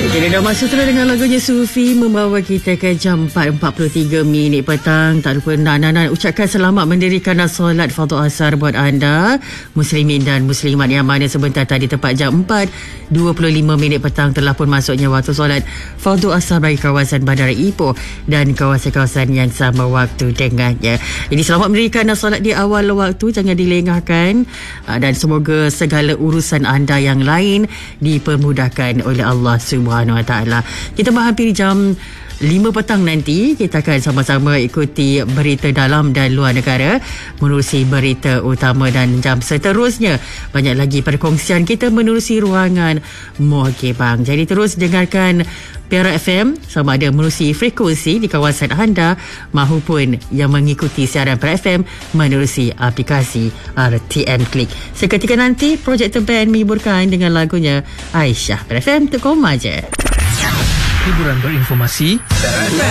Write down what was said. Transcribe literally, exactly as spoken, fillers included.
Kita dah masuk terus dengan lagunya Sufi membawa kita ke jam empat empat puluh tiga minit petang. Tak lupa nak, nak, nak ucapkan selamat mendirikan solat Fardhu Asar buat anda muslimin dan muslimat yang mana sebentar tadi tepat jam empat dua puluh lima minit petang telah pun masuknya waktu solat Fardhu Asar bagi kawasan Bandar Ipoh dan kawasan-kawasan yang sama waktu dengannya. Jadi selamat mendirikan solat di awal waktu, jangan dilengahkan, dan semoga segala urusan anda yang lain dipermudahkan oleh Allah Subhanahu Wa Taala. Kita menghampiri jam lima petang nanti, kita akan sama-sama ikuti berita dalam dan luar negara menerusi berita utama, dan jam seterusnya banyak lagi perkongsian kita menerusi ruangan muhakimah. Jadi terus dengarkan Perak F M sama ada menerusi frekuensi di kawasan anda mahupun yang mengikuti siaran Perak F M menerusi aplikasi R T M Click. Seketika nanti Projector Band menghiburkan dengan lagunya Aisyah. Perak F M untuk koma je. Hiburan berinformasi.